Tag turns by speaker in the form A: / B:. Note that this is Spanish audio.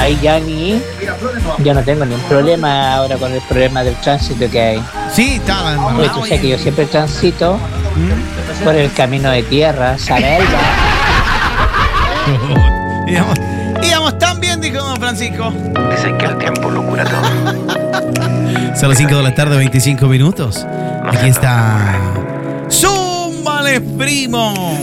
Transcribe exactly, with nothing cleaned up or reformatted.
A: ahí ya ni, yo no tengo ningún problema ahora con el problema del tránsito que hay.
B: Sí, estaba
A: Oye,
B: embarrado.
A: tú sabes que yo siempre transito
B: ¿Mm?
A: por el camino de tierra, ¿sabes?
B: íbamos, íbamos tan bien, dijo don Francisco.
C: Dicen que el tiempo lo cura todo.
B: Son las cinco de la tarde, veinticinco minutos. Aquí está. ¡Zúmbale, primo!